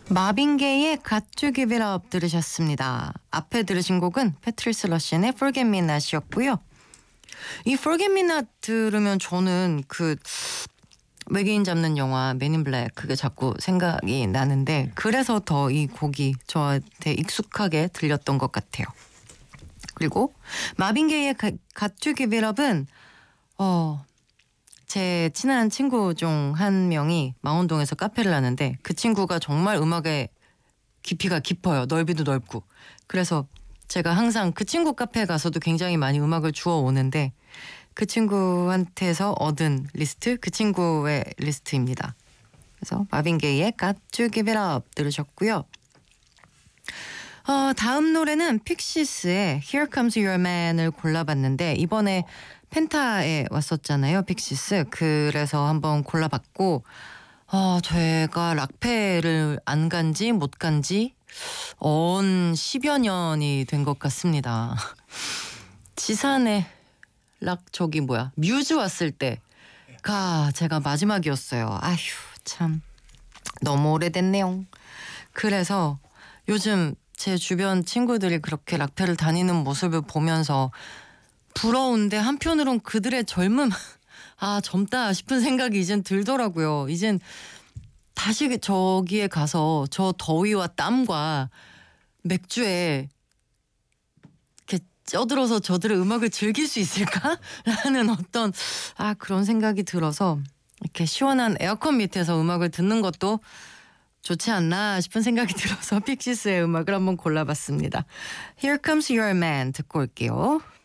마빈 게이의 Got to Give It Up 들으셨습니다. 앞에 들으신 곡은 패트리스 러시안의 Forget Me Not이었고요. 이 Forget Me Not 들으면 저는 그 외계인 잡는 영화 맨 인 블랙 그게 자꾸 생각이 나는데 그래서 더 이 곡이 저한테 익숙하게 들렸던 것 같아요. 그리고 마빈 게이의 Got to Give It Up은 제 친한 친구 중 한 명이 망원동에서 카페를 하는데 그 친구가 정말 음악에 깊이가 깊어요. 넓이도 넓고. 그래서 제가 항상 그 친구 카페에 가서도 굉장히 많이 음악을 주워 오는데 그 친구한테서 얻은 리스트, 그 친구의 리스트입니다. 그래서 마빈 게이의 Got to Give It Up 들으셨고요. 다음 노래는 픽시스의 Here Comes Your Man을 골라봤는데 이번에 펜타에 왔었잖아요, 픽시스. 그래서 한번 골라봤고 제가 락페를 안 간지 못 간지 10여 년이 된 것 같습니다. 지산에 뮤즈 왔을 때가 제가 마지막이었어요. 아휴 참 너무 오래됐네요. 그래서 요즘 제 주변 친구들이 그렇게 락페를 다니는 모습을 보면서 부러운데 한편으론 그들의 젊음 젊다 싶은 생각이 이젠 들더라고요. 이젠 다시 저기에 가서 저 더위와 땀과 맥주에 이렇게 쪄들어서 저들의 음악을 즐길 수 있을까라는 어떤 그런 생각이 들어서 이렇게 시원한 에어컨 밑에서 음악을 듣는 것도 좋지 않나 싶은 생각이 들어서 픽시스의 음악을 한번 골라봤습니다. Here Comes Your Man 듣고 올게요.